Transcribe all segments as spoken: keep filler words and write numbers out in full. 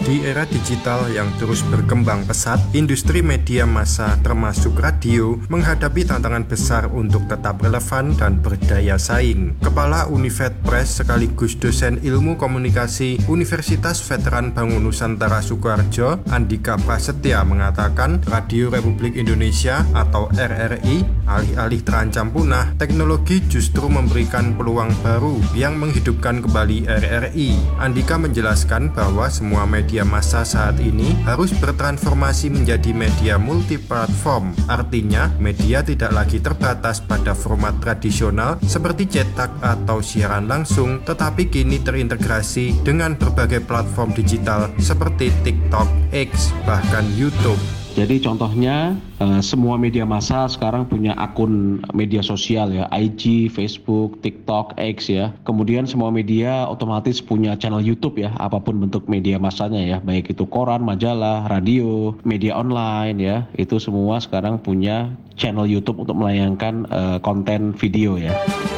Di era digital yang terus berkembang pesat, industri media massa termasuk radio menghadapi tantangan besar untuk tetap relevan dan berdaya saing. Kepala Univet Press sekaligus dosen ilmu komunikasi Universitas Veteran Bangun Nusantara Sukoharjo, Andika Prasetya mengatakan Radio Republik Indonesia atau R R I alih-alih terancam punah, teknologi justru memberikan peluang baru yang menghidupkan kembali R R I. Andika menjelaskan bahwa semua media massa saat ini harus bertransformasi menjadi media multiplatform. Artinya, media tidak lagi terbatas pada format tradisional seperti cetak atau siaran langsung, tetapi kini terintegrasi dengan berbagai platform digital seperti TikTok, X, bahkan YouTube. Jadi contohnya uh, semua media massa sekarang punya akun media sosial ya, I G, Facebook, TikTok, X ya. Kemudian semua media otomatis punya channel YouTube ya, apapun bentuk media massanya ya, baik itu koran, majalah, radio, media online ya, itu semua sekarang punya channel YouTube untuk melayangkan uh, konten video ya.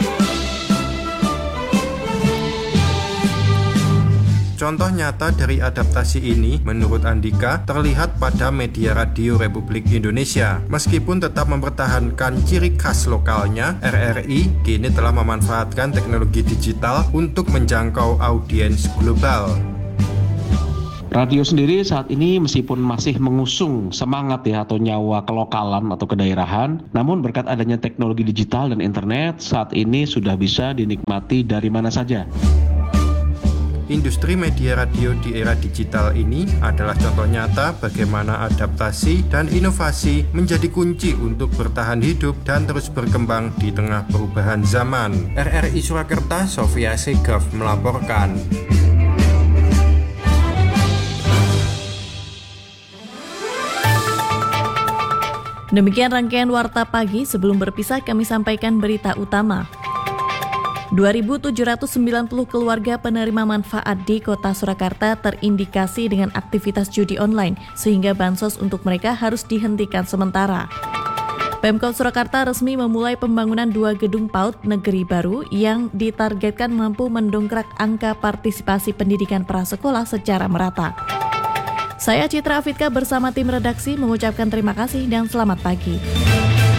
Contoh nyata dari adaptasi ini, menurut Andika, terlihat pada media radio Republik Indonesia. Meskipun tetap mempertahankan ciri khas lokalnya, R R I kini telah memanfaatkan teknologi digital untuk menjangkau audiens global. Radio sendiri saat ini meskipun masih mengusung semangat ya atau nyawa kelokalan atau kedaerahan, namun berkat adanya teknologi digital dan internet, saat ini sudah bisa dinikmati dari mana saja. Industri media radio di era digital ini adalah contoh nyata bagaimana adaptasi dan inovasi menjadi kunci untuk bertahan hidup dan terus berkembang di tengah perubahan zaman. R R I Surakarta, Sofia Segaf melaporkan. Demikian rangkaian Warta Pagi. Sebelum berpisah kami sampaikan berita utama. dua ribu tujuh ratus sembilan puluh keluarga penerima manfaat di Kota Surakarta terindikasi dengan aktivitas judi online, sehingga bansos untuk mereka harus dihentikan sementara. Pemkot Surakarta resmi memulai pembangunan dua gedung PAUD negeri baru yang ditargetkan mampu mendongkrak angka partisipasi pendidikan prasekolah secara merata. Saya Citra Afitka bersama tim redaksi mengucapkan terima kasih dan selamat pagi.